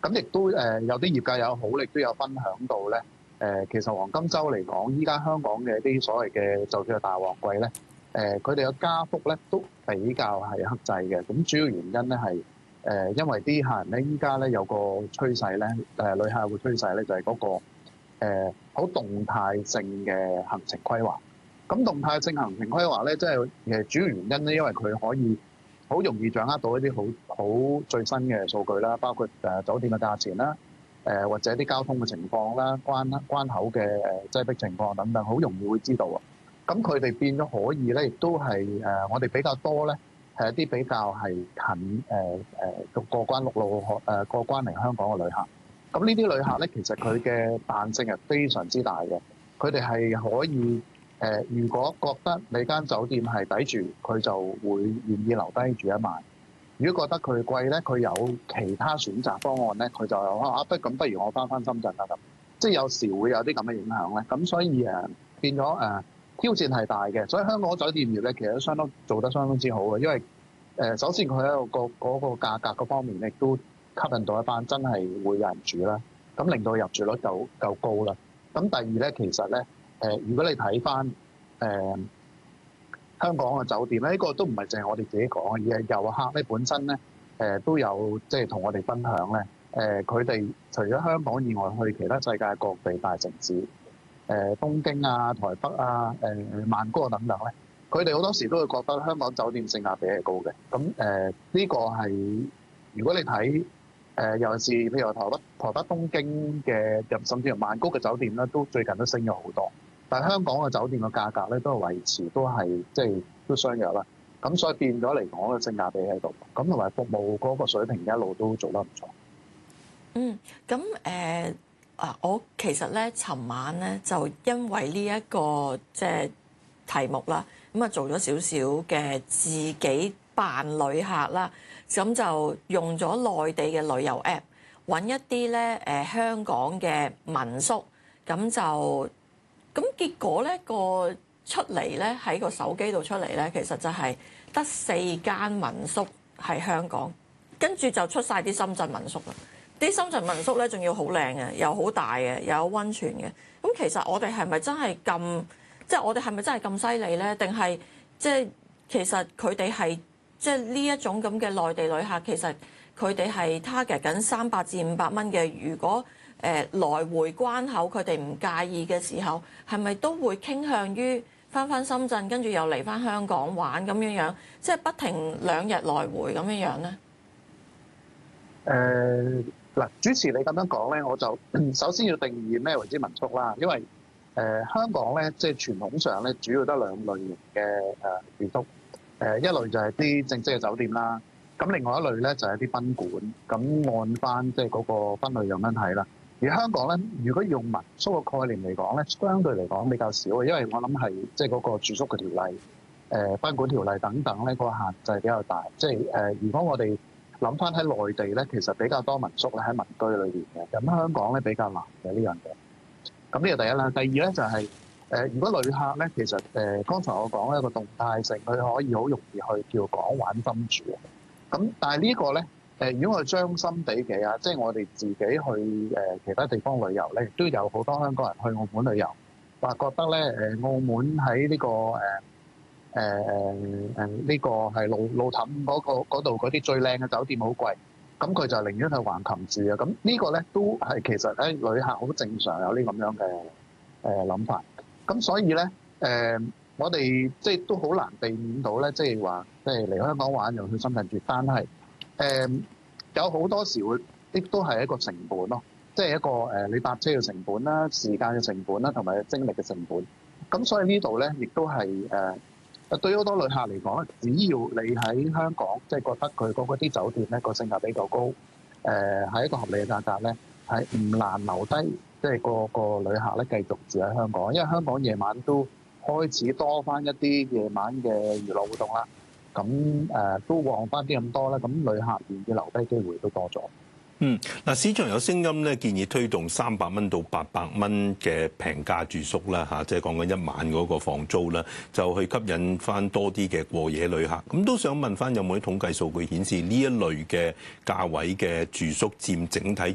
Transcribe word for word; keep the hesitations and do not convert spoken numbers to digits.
咁亦都誒有啲業界有好，亦都有分享到咧。誒其實黃金週嚟講，依家香港嘅啲所謂嘅就叫大旺季咧，誒佢哋嘅加幅咧都比較係克制嘅。咁主要原因咧係誒因為啲客人咧依家咧有個趨勢咧，誒旅客嘅趨勢咧就係嗰個誒好動態性嘅行程規劃。咁動態性行程規劃咧，即係誒主要原因咧，因為佢可以好容易掌握到一啲好好最新嘅數據啦，包括誒酒店嘅價錢啦，誒或者啲交通嘅情況啦、關關口嘅誒擠迫情況等等，好容易會知道啊。咁佢哋變咗可以咧，亦都係誒我哋比較多咧，係一啲比較係近誒誒過關陸路誒過關嚟香港嘅旅客。咁呢啲旅客咧，其實佢嘅彈性係非常之大嘅，佢哋係可以。誒，如果覺得你間酒店係抵住，佢就會願意留低住一晚。如果覺得佢貴咧，佢有其他選擇方案咧，佢就啊不咁，不如我翻返深圳啦咁。即係有時會有啲咁嘅影響咧。咁所以誒變咗誒挑戰係大嘅。所以香港酒店業咧，其實都相當做得相當之好嘅，因為誒首先佢喺個嗰個價格嗰方面亦都吸引到一班真係會有人住啦。咁令到入住率夠夠高啦。咁第二咧，其實咧。誒，如果你睇翻誒香港嘅酒店咧，呢個都唔係淨係我哋自己講，而係遊客咧本身咧誒都有即係同我哋分享咧。誒，佢哋除咗香港以外，去其他世界各地大城市，誒東京啊、台北啊、誒曼谷啊等等咧，佢哋好多時都會覺得香港酒店性價比係高嘅。咁誒呢個係如果你睇誒，尤其是譬如話台北、台北東京嘅，甚至乎曼谷嘅酒店咧，都最近都升咗好多。但係香港嘅酒店嘅價格咧，都係維持，都係即係都相若啦。咁所以變咗嚟講，個性價比喺度。咁同埋服務嗰個水平一路都做得唔錯。 嗯，咁誒啊，我其實咧，尋晚咧就因為呢一個即係題目啦，咁啊做咗少少嘅自己扮旅客啦，咁就用咗內地嘅旅遊 App 揾一啲咧誒香港嘅民宿，咁就。咁結果咧個出嚟咧喺個手機度出嚟咧，其實就係得四間民宿係香港，跟住就出晒啲深圳民宿啦。啲深圳民宿咧仲要好靚嘅，又好大嘅，又有溫泉嘅。咁其實我哋係咪真係咁？即係我哋係咪真係咁犀利咧？定係即係其實佢哋係即係呢一種咁嘅內地旅客，其實佢哋係 target 緊三百至五百蚊嘅。如果誒、呃、來回關口佢哋唔介意嘅時候，係咪都會傾向於翻返深圳，跟住又嚟翻香港玩咁樣樣，即係不停兩日來回咁樣樣咧？ 誒嗱，主持你咁樣講咧，我就首先要定義咩為之民宿啦。因為誒、呃、香港咧，即係傳統上咧，主要得兩類型嘅誒住宿。誒、呃、一類就係啲正式嘅酒店啦，咁另外一類咧就係、是、啲賓館。咁按翻即係嗰個分類咁樣睇啦。而香港咧，如果用民宿嘅概念嚟講咧，相對嚟講比較少嘅，因為我諗係即係嗰個住宿嘅條例、誒、呃、賓館條例等等咧，個限制比較大。即係誒，如果我哋諗翻喺內地咧，其實比較多民宿咧喺民居裏邊嘅，咁香港咧比較難嘅呢樣嘢。咁呢個第一啦，第二咧就係、是、誒、呃，如果旅客咧，其實誒、呃，剛才我講一個動態性，佢可以好容易去叫港玩深住。咁但係呢個咧。誒，如果我哋將心比己啊，即係我哋自己去誒其他地方旅遊咧，亦都有好多香港人去澳門旅遊，話覺得咧誒澳門喺呢個誒誒誒呢個係路路氹嗰個嗰度嗰啲最靚嘅酒店好貴，咁佢就寧願去橫琴住啊。咁呢個咧都係其實喺旅客好正常有呢咁樣嘅誒諗法。咁所以咧誒，我哋即係都好難避免到咧，即係話即係嚟香港玩又去深圳住，但係。誒、嗯、有好多時會，亦都係一個成本咯，即係一個誒、呃、你搭車嘅成本啦、時間嘅成本啦，同埋精力嘅成本。咁所以呢度咧，亦都係誒對於好多旅客嚟講咧，只要你喺香港，即、就、係、是、覺得佢嗰啲酒店咧個性價比較高，誒、呃、係一個合理嘅價格咧，係唔難留低，即、就、係、是、個個旅客咧繼續住喺香港，因為香港夜晚都開始多翻一啲夜晚嘅娛樂活動啦。咁誒、呃、都旺翻啲咁多咧，咁旅客願意留低機會都多咗。 嗯，嗱，市場有聲音咧，建議推動三百蚊到八百蚊嘅平價住宿啦，嚇，即係講緊一晚嗰個房租啦，就去吸引翻多啲嘅過夜旅客。咁都想問翻有冇啲統計數據顯示呢一類嘅價位嘅住宿佔整體